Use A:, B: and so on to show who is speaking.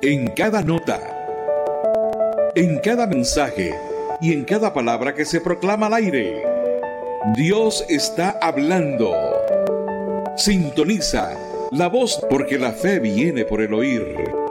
A: En cada nota, en cada mensaje y en cada palabra que se proclama al aire, Dios está hablando. Sintoniza la voz, porque la fe viene por el oír.